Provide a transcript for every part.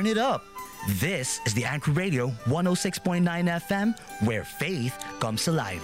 Turn it up. This is the Anchor Radio 106.9 FM, where faith comes alive.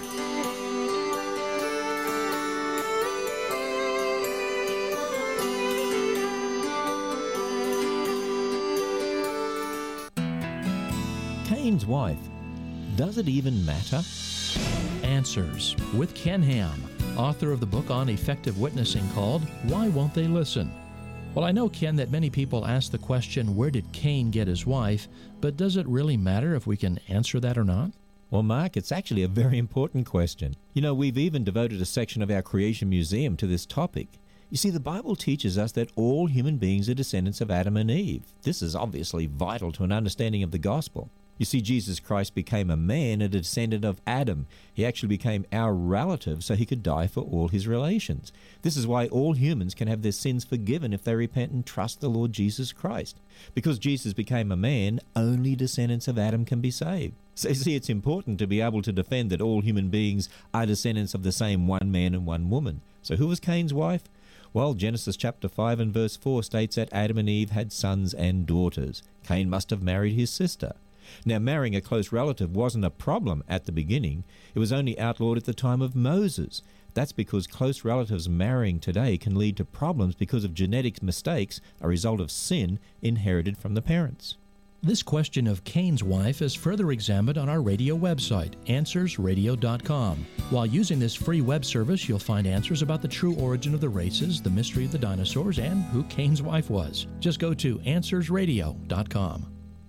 Cain's wife. Does it even matter? Answers with Ken Ham, author of the book on effective witnessing called Why Won't They Listen? Well, I know, Ken, that many people ask the question, where did Cain get his wife? But does it really matter if we can answer that or not? Well, Mark, it's actually a very important question. You know, we've even devoted a section of our Creation Museum to this topic. You see, the Bible teaches us that all human beings are descendants of Adam and Eve. This is obviously vital to an understanding of the gospel. You see, Jesus Christ became a man, a descendant of Adam. He actually became our relative so he could die for all his relations. This is why all humans can have their sins forgiven if they repent and trust the Lord Jesus Christ. Because Jesus became a man, only descendants of Adam can be saved. So you see, it's important to be able to defend that all human beings are descendants of the same one man and one woman. So who was Cain's wife? Well, Genesis chapter 5 and verse 4 states that Adam and Eve had sons and daughters. Cain must have married his sister. Now, marrying a close relative wasn't a problem at the beginning. It was only outlawed at the time of Moses. That's because close relatives marrying today can lead to problems because of genetic mistakes, a result of sin inherited from the parents. This question of Cain's wife is further examined on our radio website, AnswersRadio.com. While using this free web service, you'll find answers about the true origin of the races, the mystery of the dinosaurs, and who Cain's wife was. Just go to AnswersRadio.com.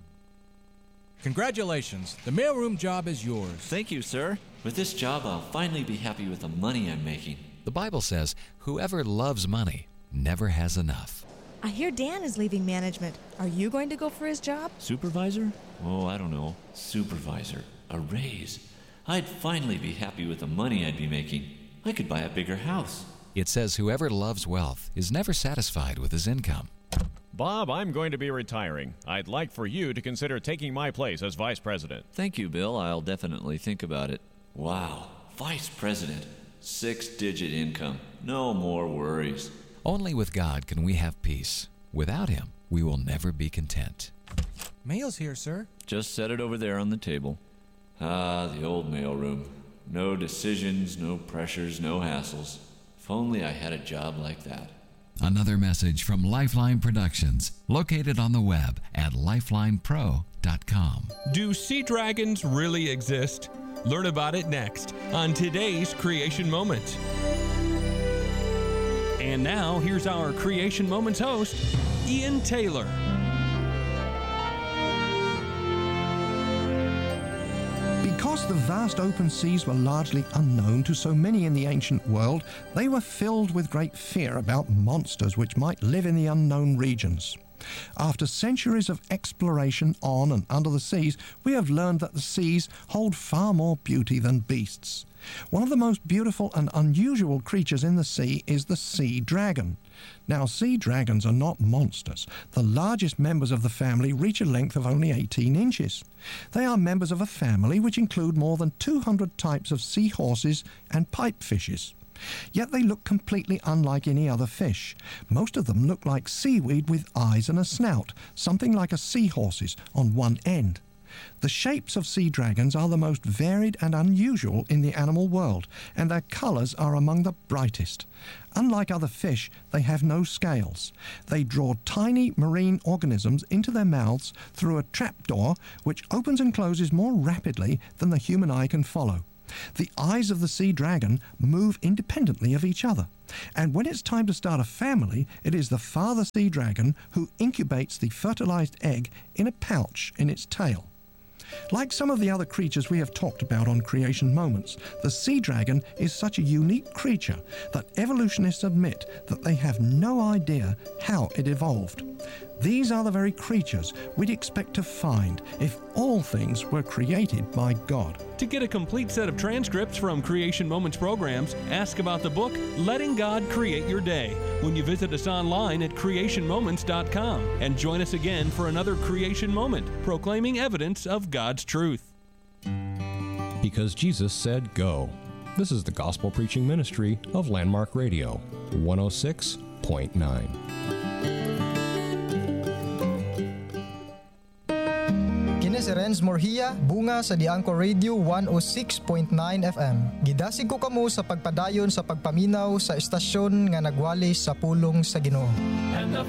Congratulations, the mailroom job is yours. Thank you, sir. With this job, I'll finally be happy with the money I'm making. The Bible says, whoever loves money never has enough. I hear Dan is leaving management. Are you going to go for his job? Supervisor? Oh, I don't know. Supervisor. A raise. I'd finally be happy with the money I'd be making. I could buy a bigger house. It says whoever loves wealth is never satisfied with his income. Bob, I'm going to be retiring. I'd like for you to consider taking my place as vice president. Thank you, Bill. I'll definitely think about it. Wow, vice president. 6-digit income. No more worries. Only with God can we have peace. Without Him, we will never be content. Mail's here, sir. Just set it over there on the table. Ah, the old mailroom. No decisions, no pressures, no hassles. If only I had a job like that. Another message from Lifeline Productions, located on the web at lifelinepro.com. Do sea dragons really exist? Learn about it next on today's Creation Moment. And now, here's our Creation Moments host, Ian Taylor. Because the vast open seas were largely unknown to so many in the ancient world, they were filled with great fear about monsters which might live in the unknown regions. After centuries of exploration on and under the seas, we have learned that the seas hold far more beauty than beasts. One of the most beautiful and unusual creatures in the sea is the sea dragon. Now, sea dragons are not monsters. The largest members of the family reach a length of only 18 inches. They are members of a family which include more than 200 types of seahorses and pipefishes. Yet they look completely unlike any other fish. Most of them look like seaweed with eyes and a snout, something like a seahorse's on one end. The shapes of sea dragons are the most varied and unusual in the animal world, and their colours are among the brightest. Unlike other fish, they have no scales. They draw tiny marine organisms into their mouths through a trapdoor which opens and closes more rapidly than the human eye can follow. The eyes of the sea dragon move independently of each other. And when it's time to start a family, it is the father sea dragon who incubates the fertilized egg in a pouch in its tail. Like some of the other creatures we have talked about on Creation Moments, the sea dragon is such a unique creature that evolutionists admit that they have no idea how it evolved. These are the very creatures we'd expect to find if all things were created by God. To get a complete set of transcripts from Creation Moments programs, ask about the book, Letting God Create Your Day, when you visit us online at creationmoments.com and join us again for another Creation Moment, proclaiming evidence of God's truth. Because Jesus said go. This is the gospel preaching ministry of Landmark Radio, 106.9. Kini si Renz Morhia, bunga sa The Anchor Radio 106.9 FM. Gidasig ko kamo sa pagpadayon sa pagpaminaw sa istasyon nga nagwali sa pulong sa Ginoo. And the